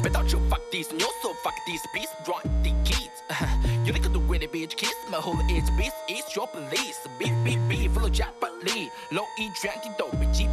Without you, fuck this, and you so fuck this beast, run the kids. You think the way the bitch kiss, my whole is beast, it's your police. Beep, beep, beep, full of Japanese. Low E, drank it, dope,